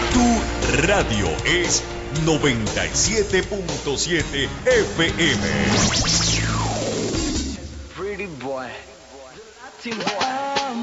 Tu radio es 97.7 FM. Pretty boy. Latin boy.